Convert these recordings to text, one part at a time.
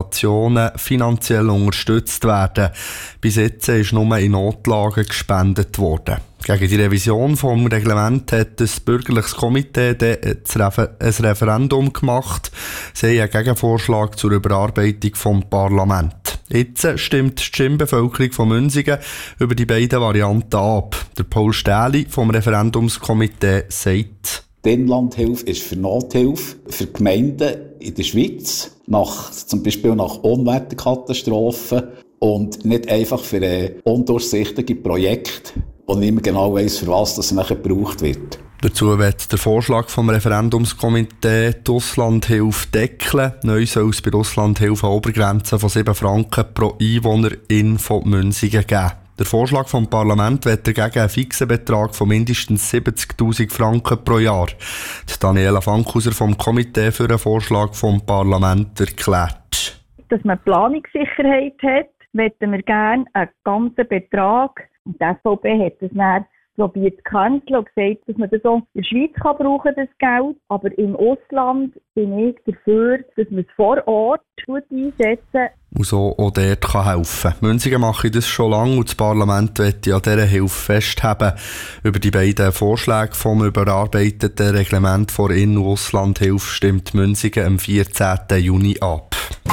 Organisationen finanziell unterstützt werden. Bis jetzt ist nur in Notlagen gespendet worden. Gegen die Revision des Reglements hat das bürgerliches Komitee ein Referendum gemacht. Sie haben einen Gegenvorschlag zur Überarbeitung vom Parlament. Jetzt stimmt die Stimmbevölkerung von Münsingen über die beiden Varianten ab. Der Paul Stähli vom Referendumskomitee sagt: Die Inlandhilfe ist für Nothilfe für Gemeinden in der Schweiz, zum Beispiel nach Unwetterkatastrophen und nicht einfach für undurchsichtige Projekte, wo niemand genau weiss, für was das nachher gebraucht wird. Dazu wird der Vorschlag vom Referendumskomitee die Auslandhilfe deckeln. Neu soll es bei der Auslandhilfe eine Obergrenze von 7 Franken pro Einwohnerin von Münsingen geben. Der Vorschlag vom Parlament wird dagegen einen fixen Betrag von mindestens 70'000 Franken pro Jahr. Die Daniela Fankhauser vom Komitee für den Vorschlag vom Parlament erklärt: Dass man Planungssicherheit hat, möchten wir gerne einen ganzen Betrag. Und die SVP hat das dann probiert zu canceln und gesagt, dass man das auch in der Schweiz brauchen kann, das Geld. Aber im Ausland bin ich dafür, dass man es vor Ort gut einsetzen und so auch dort helfen kann. Münsingen mache das schon lange und das Parlament möchte an dieser Hilfe festhalten. Über die beiden Vorschläge vom überarbeiteten Reglement vor In- und Auslandhilfe stimmt Münsingen am 14. Juni ab.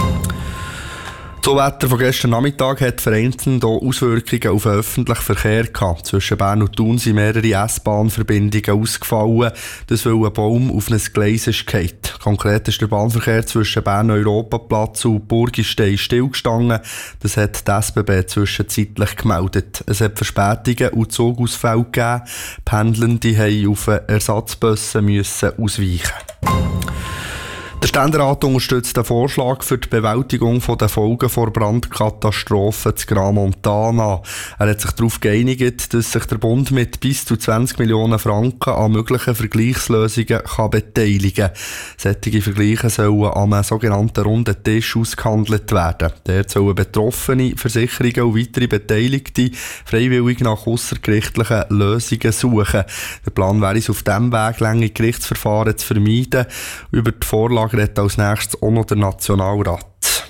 Das Wetter von gestern Nachmittag hat vereinzelt auch Auswirkungen auf den öffentlichen Verkehr gehabt. Zwischen Bern und Thun sind mehrere S-Bahn-Verbindungen ausgefallen, das weil ein Baum auf ein Gleis ist gefallen. Konkret ist der Bahnverkehr zwischen Bern-Europaplatz und Burgistein stillgestanden. Das hat die SBB zwischenzeitlich gemeldet. Es hat Verspätungen und Zugausfälle gegeben. Pendelnde mussten auf Ersatzbusse ausweichen. Der Ständerat unterstützt den Vorschlag für die Bewältigung der Folgen der Brandkatastrophe in Gran Montana. Er hat sich darauf geeinigt, dass sich der Bund mit bis zu 20 Millionen Franken an möglichen Vergleichslösungen beteiligen kann. Solche Vergleiche sollen an einem sogenannten runden Tisch ausgehandelt werden. Dort sollen Betroffene, Versicherungen und weitere Beteiligte freiwillig nach aussergerichtlichen Lösungen suchen. Der Plan wäre es, auf diesem Weg lange Gerichtsverfahren zu vermeiden. Über die Vorlage redet als nächstes auch noch der Nationalrat.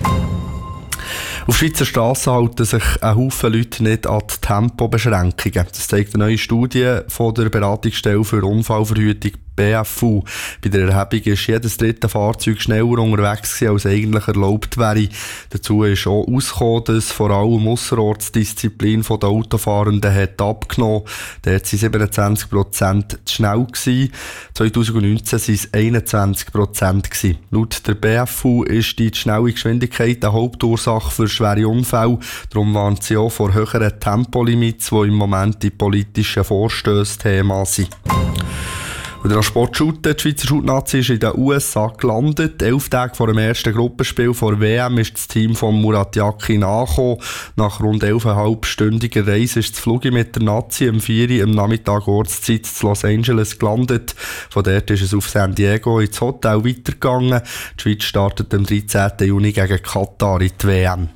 Auf Schweizer Strassen halten sich ein Haufen Leute nicht an die Tempobeschränkungen. Das zeigt eine neue Studie von der Beratungsstelle für Unfallverhütung BFU. Bei der Erhebung ist jedes dritte Fahrzeug schneller unterwegs gewesen, als eigentlich erlaubt wäre. Dazu ist auch ausgekommen, dass vor allem Ausserortsdisziplin der Autofahrenden hat abgenommen. Dort waren 27% zu schnell gewesen. 2019 waren es 21% gewesen. Laut der BFU ist die schnelle Geschwindigkeit eine Hauptursache für schwere Unfälle. Darum warnt sie auch vor höheren Tempolimits, die im Moment die politischen Vorstösse Thema sind. Und der Sportshooter, die Schweizer Shootnazi ist in den USA gelandet. 11 Tage vor dem ersten Gruppenspiel vor WM ist das Team von Murat Yakin angekommen. Nach rund 11,5-stündiger Reise ist das Flug mit der Nazi um 4 Uhr am Nachmittag Ortszeit zu Los Angeles gelandet. Von dort ist es auf San Diego ins Hotel weitergegangen. Die Schweiz startet am 13. Juni gegen Katar in die WM.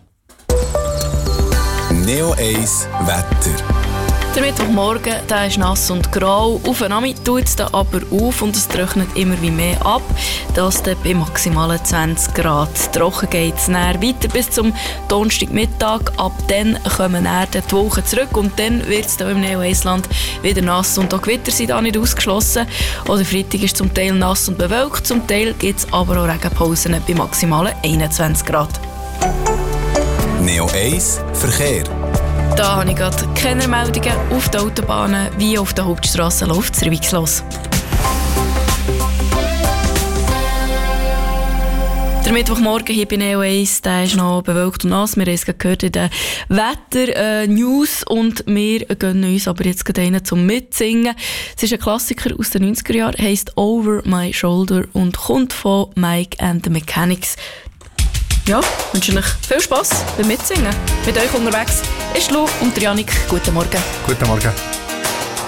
Neo 1 Wetter. Der Mittwochmorgen, der ist nass und grau. Auf den Abend tut es dann aber auf und es trocknet immer wie mehr ab. Das dann bei maximalen 20 Grad. Trocken geht es dann weiter bis zum Donnerstagmittag. Ab dann kommen dann die Wochen zurück und dann wird es dann im Neo-Eisland wieder nass. Und auch Gewitter sind auch nicht ausgeschlossen. Oder Freitag ist zum Teil nass und bewölkt, zum Teil gibt es aber auch Regenpausen bei maximalen 21 Grad. Neo 1 Verkehr. Da habe ich gerade keine Meldungen. Auf den Autobahnen wie auf der Hauptstrasse läuft es reibungslos. Der Mittwochmorgen hier bei Neo 1, der ist noch bewölkt und nass. Wir haben es gehört in den Wetter-News und wir gönnen uns aber jetzt gerade einen zum Mitsingen. Es ist ein Klassiker aus den 90er Jahren, heisst Over My Shoulder und kommt von Mike and the Mechanics. Ja, wünsche euch viel Spass beim Mitsingen. Mit euch unterwegs ist Lou und Janik. Guten Morgen. Guten Morgen.